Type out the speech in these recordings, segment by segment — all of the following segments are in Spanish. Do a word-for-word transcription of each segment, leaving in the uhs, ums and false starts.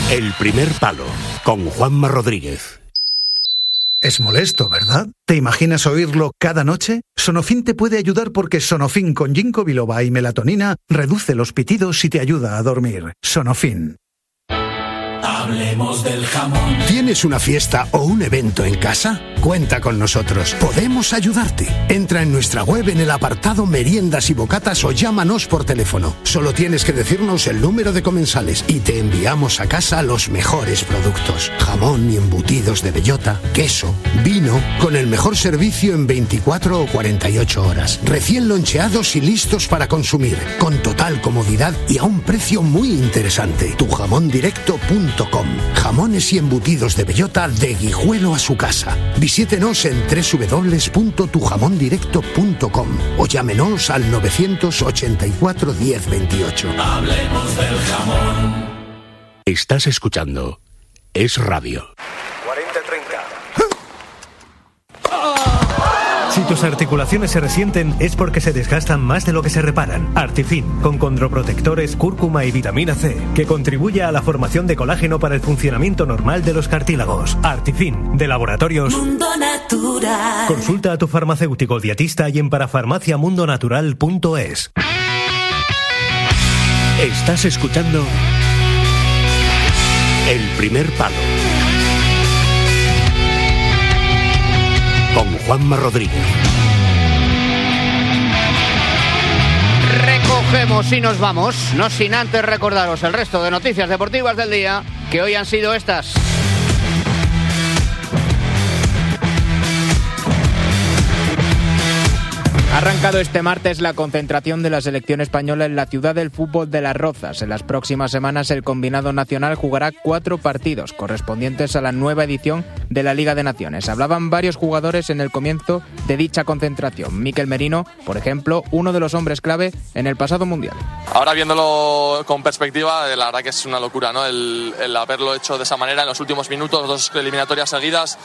El primer palo, con Juanma Rodríguez. Es molesto, ¿verdad? ¿Te imaginas oírlo cada noche? Sonofin te puede ayudar porque Sonofin con ginkgo biloba y melatonina reduce los pitidos y te ayuda a dormir. Sonofin. Hablemos del jamón. ¿Tienes una fiesta o un evento en casa? Cuenta con nosotros. Podemos ayudarte. Entra en nuestra web en el apartado meriendas y bocatas o llámanos por teléfono. Solo tienes que decirnos el número de comensales y te enviamos a casa los mejores productos. Jamón y embutidos de bellota, queso, vino, con el mejor servicio en veinticuatro o cuarenta y ocho horas. Recién loncheados y listos para consumir. Con total comodidad y a un precio muy interesante. tu jamón directo punto com. Jamones y embutidos de bellota de Guijuelo a su casa. Visítenos en doble u doble u doble u punto tu jamón directo punto com o llámenos al nueve ochenta y cuatro diez veintiocho. Hablemos del jamón. Estás escuchando Es Radio. cuarenta treinta. Si tus articulaciones se resienten es porque se desgastan más de lo que se reparan. Artifin, con condroprotectores, cúrcuma y vitamina C, que contribuye a la formación de colágeno para el funcionamiento normal de los cartílagos. Artifin, de Laboratorios Mundo Natural. Consulta a tu farmacéutico dietista y en parafarmacia mundo natural punto es. Estás escuchando El primer palo, con Juanma Rodríguez. Recogemos y nos vamos, no sin antes recordaros el resto de noticias deportivas del día, que hoy han sido estas. Ha arrancado este martes la concentración de la selección española en la ciudad del fútbol de Las Rozas. En las próximas semanas el combinado nacional jugará cuatro partidos correspondientes a la nueva edición de la Liga de Naciones. Hablaban varios jugadores en el comienzo de dicha concentración. Mikel Merino, por ejemplo, uno de los hombres clave en el pasado Mundial. Ahora viéndolo con perspectiva, la verdad que es una locura, ¿no? El, el haberlo hecho de esa manera en los últimos minutos, dos eliminatorias seguidas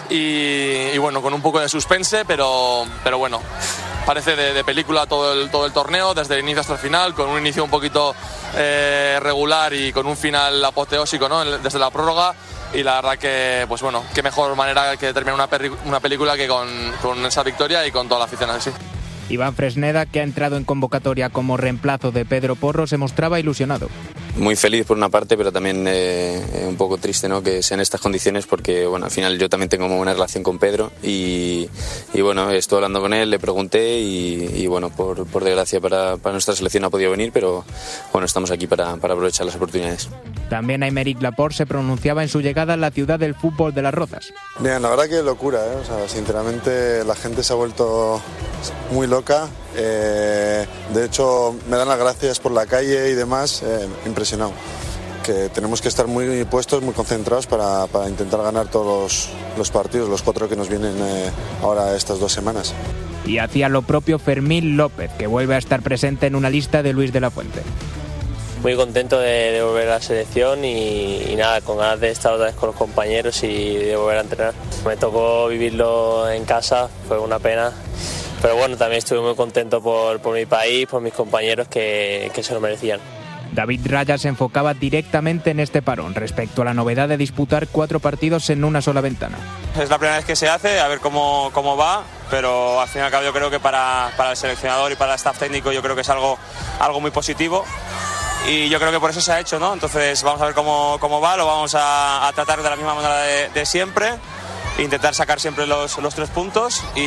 y, y bueno, con un poco de suspense, pero, pero bueno, parece de, de película todo el, todo el torneo, desde el inicio hasta el final, con un inicio un poquito eh, regular y con un final apoteósico, ¿no? Desde la prórroga. Y la verdad que, pues bueno, qué mejor manera que terminar una, perri- una película que con, con esa victoria y con toda la afición así. Iván Fresneda, que ha entrado en convocatoria como reemplazo de Pedro Porro, se mostraba ilusionado. Muy feliz por una parte, pero también eh, un poco triste, ¿no?, que sean estas condiciones, porque bueno, al final yo también tengo una buena relación con Pedro y, y bueno, estuve hablando con él, le pregunté y, y bueno, por, por desgracia para, para nuestra selección no ha podido venir, pero bueno, estamos aquí para, para aprovechar las oportunidades. También Aymeric Laporte se pronunciaba en su llegada a la ciudad del fútbol de Las Rozas. Bien, la verdad que locura, ¿eh? O sea, sinceramente la gente se ha vuelto muy loca. Eh, de hecho, me dan las gracias por la calle y demás. Eh, impresionado. Que tenemos que estar muy puestos, muy concentrados para, para intentar ganar todos los, los partidos, los cuatro que nos vienen eh, ahora estas dos semanas. Y hacía lo propio Fermín López, que vuelve a estar presente en una lista de Luis de la Fuente. Muy contento de, de volver a la selección y, y nada, con ganas de estar otra vez con los compañeros y de volver a entrenar. Me tocó vivirlo en casa, fue una pena, pero bueno, también estuve muy contento por, por mi país, por mis compañeros que, que se lo merecían. David Raya se enfocaba directamente en este parón respecto a la novedad de disputar cuatro partidos en una sola ventana. Es la primera vez que se hace, a ver cómo, cómo va, pero al fin y al cabo yo creo que para, para el seleccionador y para el staff técnico yo creo que es algo, algo muy positivo. Y yo creo que por eso se ha hecho, ¿no? Entonces vamos a ver cómo, cómo va, lo vamos a, a tratar de la misma manera de, de siempre, intentar sacar siempre los, los tres puntos y,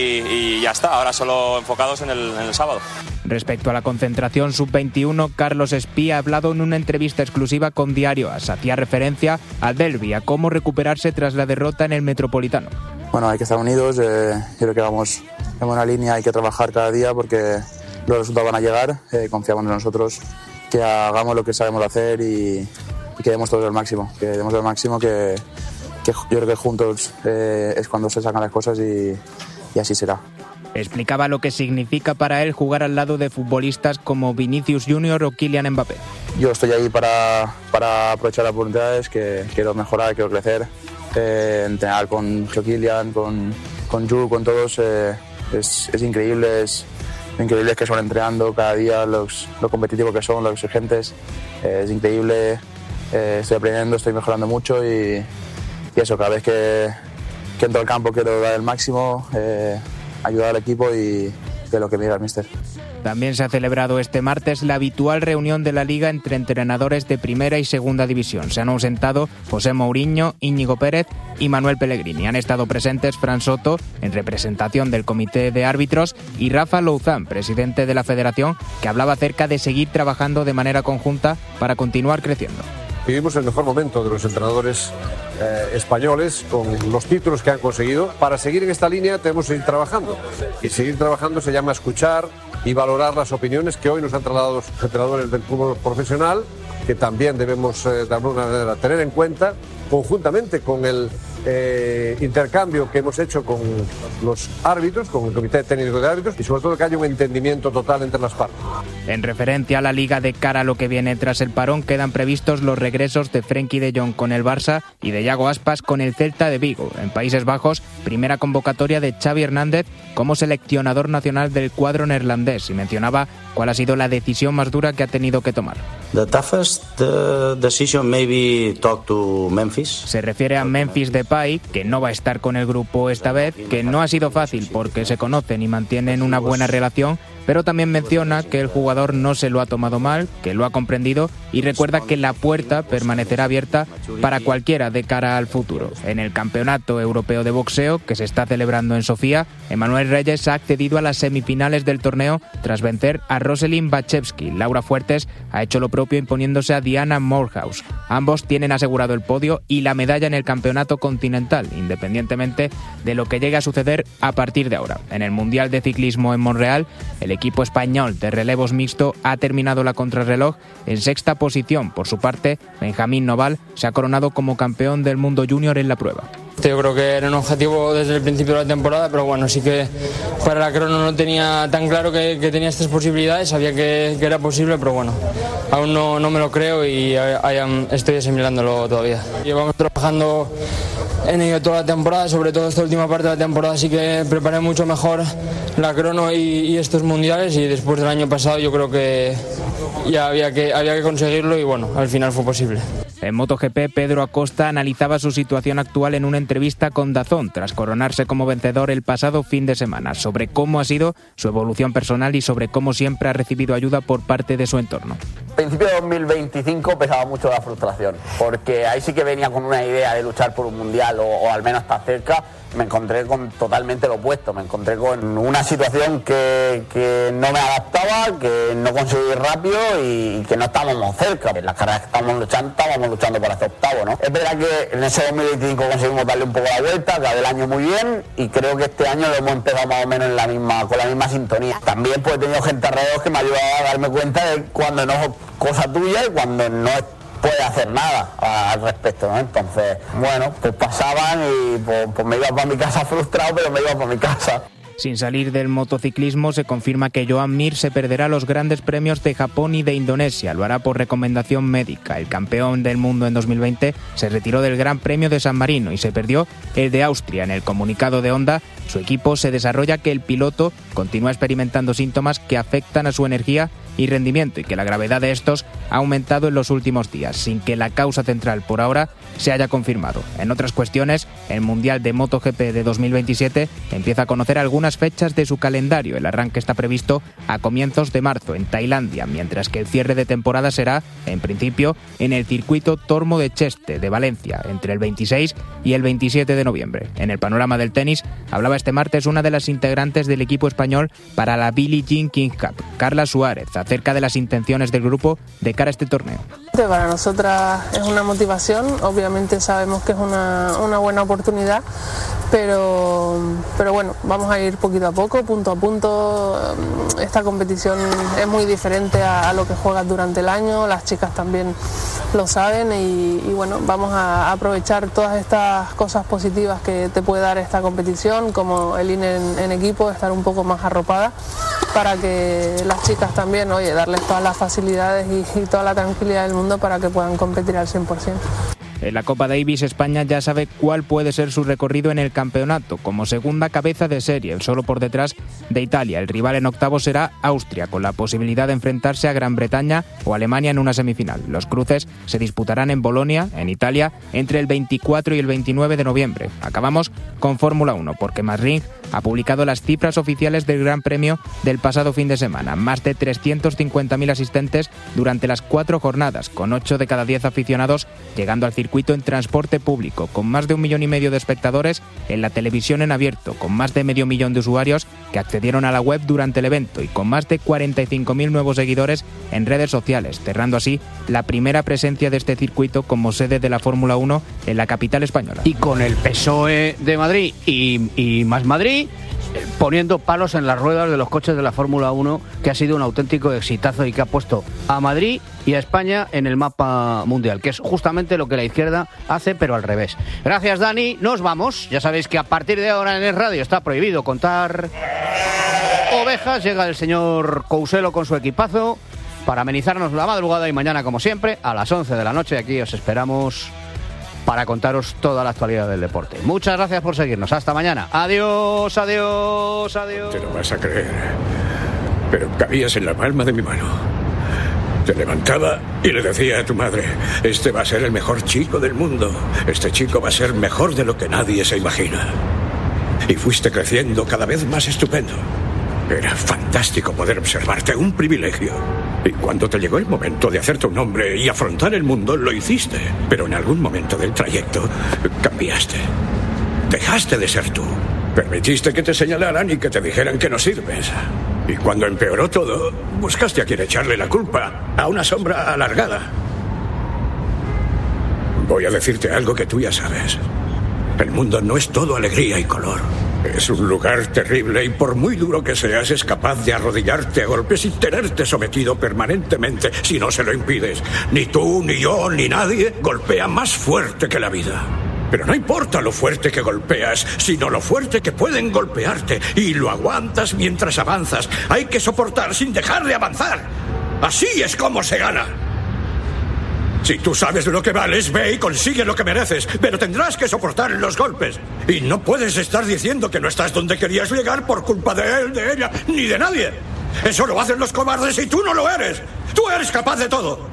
y ya está, ahora solo enfocados en el, en el sábado. Respecto a la concentración sub veintiuno, Carlos Espí ha hablado en una entrevista exclusiva con Diario As. Hacía referencia al derbi, a cómo recuperarse tras la derrota en el Metropolitano. Bueno, hay que estar unidos, eh, creo que vamos en buena línea, hay que trabajar cada día porque los resultados van a llegar, eh, confiamos en nosotros, que hagamos lo que sabemos hacer y, y que demos todo el máximo, que demos el máximo, que, que yo creo que juntos eh, es cuando se sacan las cosas y, y así será. Explicaba lo que significa para él jugar al lado de futbolistas como Vinicius Junior o Kylian Mbappé. Yo estoy ahí para, para aprovechar las oportunidades, que quiero mejorar, quiero crecer, eh, entrenar con Kylian, con, con Ju, con todos, eh, es, es increíble, es increíble que son entrenando cada día, los, lo competitivos que son, los exigentes, eh, es increíble eh, estoy aprendiendo, estoy mejorando mucho y, y eso, cada vez que, que entro al campo quiero dar el máximo, eh, ayudar al equipo y de lo que me diga el míster. También se ha celebrado este martes la habitual reunión de la Liga entre entrenadores de Primera y Segunda División. Se han ausentado José Mourinho, Íñigo Pérez y Manuel Pellegrini. Han estado presentes Fran Soto, en representación del Comité de Árbitros, y Rafa Louzán, presidente de la Federación, que hablaba acerca de seguir trabajando de manera conjunta para continuar creciendo. Vivimos el mejor momento de los entrenadores eh, españoles con los títulos que han conseguido. Para seguir en esta línea tenemos que seguir trabajando. Y seguir trabajando se llama escuchar y valorar las opiniones que hoy nos han trasladado los entrenadores del fútbol profesional, que también debemos eh, de alguna manera tener en cuenta, conjuntamente con el eh, intercambio que hemos hecho con los árbitros, con el Comité Técnico de Árbitros, y sobre todo que haya un entendimiento total entre las partes. En referencia a la Liga de cara a lo que viene tras el parón, quedan previstos los regresos de Frenkie de Jong con el Barça y de Iago Aspas con el Celta de Vigo. En Países Bajos, primera convocatoria de Xavi Hernández como seleccionador nacional del cuadro neerlandés, y mencionaba cuál ha sido la decisión más dura que ha tenido que tomar. The toughest uh, decision maybe talk to Memphis. Se refiere a Memphis Depay, que no va a estar con el grupo esta vez, que no ha sido fácil porque se conocen y mantienen una buena relación, pero también menciona que el jugador no se lo ha tomado mal, que lo ha comprendido, y recuerda que la puerta permanecerá abierta para cualquiera de cara al futuro. En el Campeonato Europeo de Boxeo, que se está celebrando en Sofía, Emanuel Reyes ha accedido a las semifinales del torneo tras vencer a Rosalind Bachevsky. Laura Fuertes ha hecho lo propio imponiéndose a Diana Morehouse. Ambos tienen asegurado el podio y la medalla en el Campeonato Continental, independientemente de lo que llegue a suceder a partir de ahora. En el Mundial de Ciclismo en Montreal, el equipo español de relevos mixto ha terminado la contrarreloj en sexta posición. Por su parte, Benjamín Noval se ha coronado como campeón del mundo junior en la prueba. Yo creo que era un objetivo desde el principio de la temporada, pero bueno, sí que para la crono no tenía tan claro que, que tenía estas posibilidades, sabía que, que era posible, pero bueno, aún no, no me lo creo y I, estoy asimilándolo todavía. Llevamos trabajando en ello toda la temporada, sobre todo esta última parte de la temporada, así que preparé mucho mejor la crono y, y estos mundiales, y después del año pasado yo creo que ya había que, había que conseguirlo y bueno, al final fue posible. En MotoGP, Pedro Acosta analizaba su situación actual en una entrevista con DAZN tras coronarse como vencedor el pasado fin de semana, sobre cómo ha sido su evolución personal y sobre cómo siempre ha recibido ayuda por parte de su entorno. A principio de dos mil veinticinco pesaba mucho la frustración, porque ahí sí que venía con una idea de luchar por un mundial o, o al menos estar cerca. Me encontré con totalmente lo opuesto, me encontré con una situación que, que no me adaptaba, que no conseguí ir rápido y que no estábamos cerca. En las carreras que estábamos luchando, estábamos luchando por hacer octavo, ¿no? Es verdad que en ese dos mil veinticinco conseguimos darle un poco la vuelta, acabé el año muy bien y creo que este año lo hemos empezado más o menos en la misma, con la misma sintonía. También pues he tenido gente alrededor que me ha ayudado a darme cuenta de cuando no es cosa tuya y cuando no es puede hacer nada al respecto, ¿no? Entonces, bueno, pues pasaban y pues, pues me iba para mi casa frustrado, pero me iba para mi casa. Sin salir del motociclismo, se confirma que Joan Mir se perderá los grandes premios de Japón y de Indonesia. Lo hará por recomendación médica. El campeón del mundo en dos mil veinte se retiró del Gran Premio de San Marino y se perdió el de Austria. En el comunicado de Honda, su equipo se desarrolla que el piloto continúa experimentando síntomas que afectan a su energía y rendimiento y que la gravedad de estos ha aumentado en los últimos días, sin que la causa central por ahora se haya confirmado. En otras cuestiones, el Mundial de MotoGP de dos mil veintisiete empieza a conocer algunas fechas de su calendario. El arranque está previsto a comienzos de marzo en Tailandia, mientras que el cierre de temporada será, en principio, en el circuito Tormo de Cheste de Valencia, entre el veintiséis y el veintisiete de noviembre. En el panorama del tenis, hablaba este martes una de las integrantes del equipo español para la Billie Jean King Cup, Carla Suárez, acerca de las intenciones del grupo de cara a este torneo. Para nosotras es una motivación, obviamente sabemos que es una, una buena oportunidad, pero, pero bueno, vamos a ir poquito a poco, punto a punto. Esta competición es muy diferente a, a lo que juegas durante el año, las chicas también lo saben y, y bueno, vamos a aprovechar todas estas cosas positivas que te puede dar esta competición, como el ir en, en equipo, estar un poco más arropada, para que las chicas también, oye, darles todas las facilidades y, y toda la tranquilidad del mundo para que puedan competir al cien por ciento. En la Copa Davis, España ya sabe cuál puede ser su recorrido en el campeonato, como segunda cabeza de serie, solo por detrás de Italia. El rival en octavos será Austria, con la posibilidad de enfrentarse a Gran Bretaña o Alemania en una semifinal. Los cruces se disputarán en Bolonia, en Italia, entre el veinticuatro y el veintinueve de noviembre. Acabamos con Fórmula uno, porque Masring ha publicado las cifras oficiales del Gran Premio del pasado fin de semana. Más de trescientos cincuenta mil asistentes durante las cuatro jornadas, con ocho de cada diez aficionados llegando al circuito en transporte público, con más de un millón y medio de espectadores en la televisión en abierto, con más de medio millón de usuarios que accedieron a la web durante el evento y con más de cuarenta y cinco mil nuevos seguidores en redes sociales, cerrando así la primera presencia de este circuito como sede de la Fórmula uno en la capital española. Y con el P S O E de Madrid y, y Más Madrid poniendo palos en las ruedas de los coches de la Fórmula uno, que ha sido un auténtico exitazo y que ha puesto a Madrid y a España en el mapa mundial, que es justamente lo que la izquierda hace, pero al revés. Gracias, Dani. Nos vamos. Ya sabéis que a partir de ahora en el radio está prohibido contar ovejas. Llega el señor Couselo con su equipazo para amenizarnos la madrugada y mañana, como siempre, a las once de la noche aquí os esperamos para contaros toda la actualidad del deporte. Muchas gracias por seguirnos. Hasta mañana. Adiós, adiós, adiós. Te lo vas a creer, pero cabías en la palma de mi mano. Te levantaba y le decía a tu madre: este va a ser el mejor chico del mundo. Este chico va a ser mejor de lo que nadie se imagina. Y fuiste creciendo cada vez más estupendo. Era fantástico poder observarte, un privilegio. Y cuando te llegó el momento de hacerte un hombre y afrontar el mundo, lo hiciste. Pero en algún momento del trayecto cambiaste. Dejaste de ser tú. Permitiste que te señalaran y que te dijeran que no sirves. Y cuando empeoró todo, buscaste a quien echarle la culpa, a una sombra alargada. Voy a decirte algo que tú ya sabes. El mundo no es todo alegría y color. Es un lugar terrible y por muy duro que seas, es capaz de arrodillarte a golpes y tenerte sometido permanentemente si no se lo impides. Ni tú, ni yo, ni nadie golpea más fuerte que la vida. Pero no importa lo fuerte que golpeas, sino lo fuerte que pueden golpearte. Y lo aguantas mientras avanzas. Hay que soportar sin dejar de avanzar. Así es como se gana. Si tú sabes lo que vales, ve y consigue lo que mereces, pero tendrás que soportar los golpes. Y no puedes estar diciendo que no estás donde querías llegar por culpa de él, de ella, ni de nadie. Eso lo hacen los cobardes y tú no lo eres. Tú eres capaz de todo.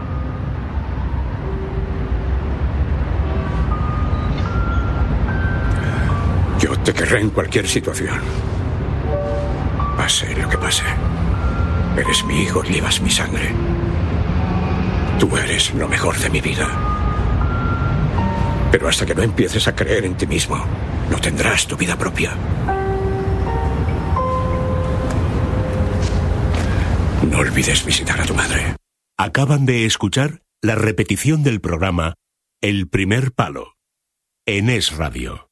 Yo te querré en cualquier situación. Pase lo que pase. Eres mi hijo y llevas mi sangre. Tú eres lo mejor de mi vida. Pero hasta que no empieces a creer en ti mismo, no tendrás tu vida propia. No olvides visitar a tu madre. Acaban de escuchar la repetición del programa El Primer Palo en Es Radio.